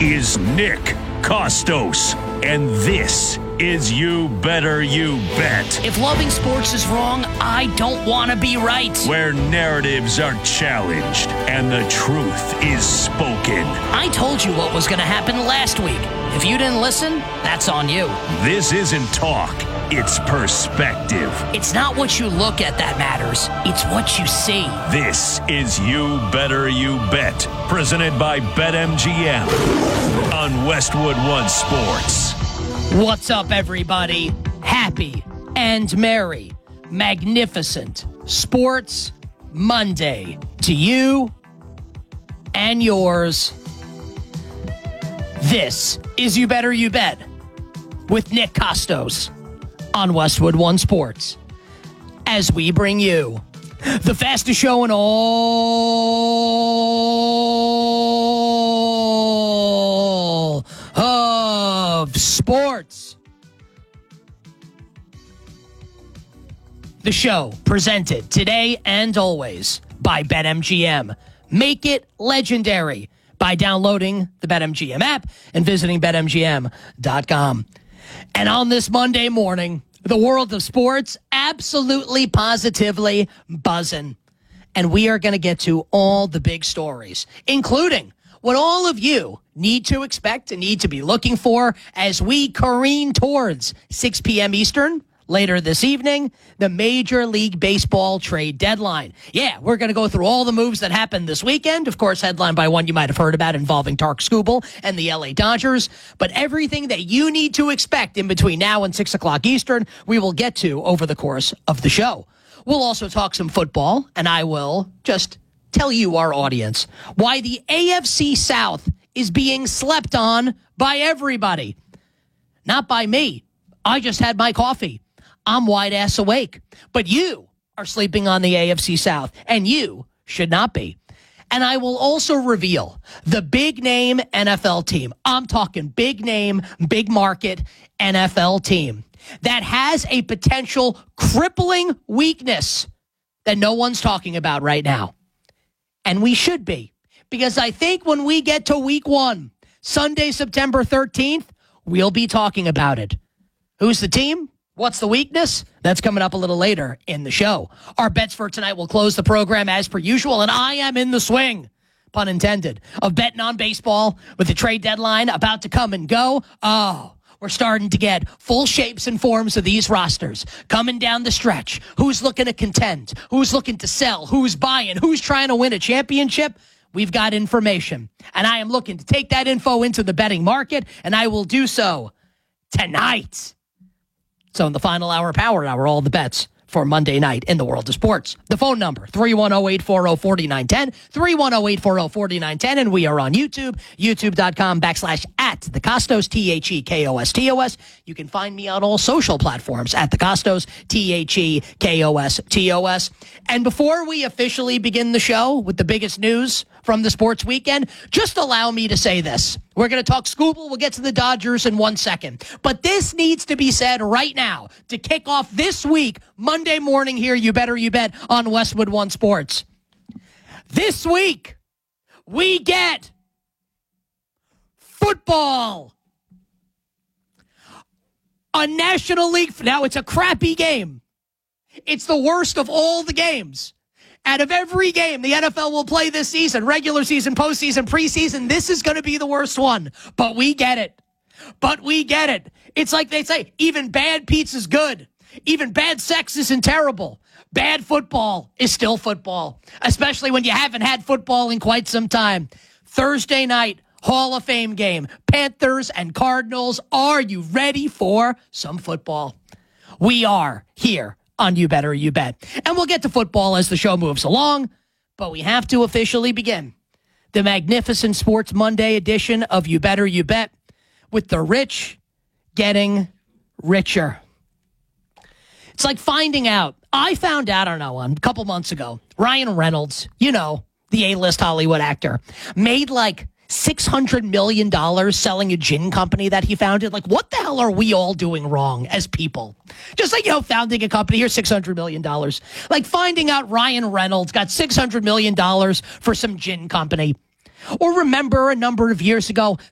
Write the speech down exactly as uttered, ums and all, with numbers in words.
is Nick Kostos, and this is You Better You Bet. If loving sports is wrong, I don't want to be right. Where narratives are challenged and the truth is spoken. I told you what was going to happen last week. If you didn't listen, that's on you. This isn't talk. It's perspective. It's not what you look at that matters. It's what you see. This is You Better You Bet, presented by BetMGM on Westwood One Sports. What's up, everybody? Happy and merry, magnificent Sports Monday to you and yours. This is You Better You Bet with Nick Kostos on Westwood One Sports, as we bring you the fastest show in all of sports. The show presented today and always by BetMGM. Make it legendary by downloading the BetMGM app and visiting Bet M G M dot com. And on this Monday morning, the world of sports absolutely, positively buzzing. And we are going to get to all the big stories, including what all of you need to expect and need to be looking for as we careen towards six p.m. Eastern later this evening, the Major League Baseball trade deadline. Yeah, we're going to go through all the moves that happened this weekend. Of course, headlined by one you might have heard about involving Tark Skubal and the L A Dodgers. But everything that you need to expect in between now and six o'clock Eastern, we will get to over the course of the show. We'll also talk some football, and I will just tell you, our audience, why the A F C South is being slept on by everybody. Not by me. I just had my coffee. I'm wide ass awake. But you are sleeping on the A F C South, and you should not be. And I will also reveal the big name N F L team. I'm talking big name, big market N F L team that has a potential crippling weakness that no one's talking about right now. And we should be, because I think when we get to week one, Sunday, September thirteenth, we'll be talking about it. Who's the team? What's the weakness? That's coming up a little later in the show. Our bets for tonight will close the program as per usual, and I am in the swing, pun intended, of betting on baseball with the trade deadline about to come and go. Oh, we're starting to get full shapes and forms of these rosters coming down the stretch. Who's looking to contend? Who's looking to sell? Who's buying? Who's trying to win a championship? We've got information, and I am looking to take that info into the betting market, and I will do so tonight. So in the final hour, power hour, all the bets for Monday night in the world of sports. The phone number, three one zero, eight four zero, four nine one zero, three one zero, eight four zero, four nine one zero, and we are on YouTube, youtube.com backslash at the Kostos, T H E K O S T O S. You can find me on all social platforms at the Kostos, T H E K O S T O S. And before we officially begin the show with the biggest news from the sports weekend, just allow me to say this. We're going to talk Skubal. We'll get to the Dodgers in one second. But this needs to be said right now to kick off this week, Monday morning here, You Better You Bet on Westwood One Sports. This week, we get football. A National League. Now, it's a crappy game. It's the worst of all the games. Out of every game the N F L will play this season, regular season, postseason, preseason, this is going to be the worst one. But we get it. But we get it. It's like they say, even bad pizza's good. Even bad sex isn't terrible. Bad football is still football, especially when you haven't had football in quite some time. Thursday night, Hall of Fame game. Panthers and Cardinals. Are you ready for some football? We are here on You Better You Bet. And we'll get to football as the show moves along, but we have to officially begin the magnificent Sports Monday edition of You Better You Bet with the rich getting richer. It's like finding out. I found out, I don't know, a couple months ago, Ryan Reynolds, you know, the A-list Hollywood actor, made like six hundred million dollars selling a gin company that he founded. Like, what the hell are we all doing wrong as people? Just like, you know, founding a company, here's six hundred million dollars. Like finding out Ryan Reynolds got six hundred million dollars for some gin company. Or remember a number of years ago,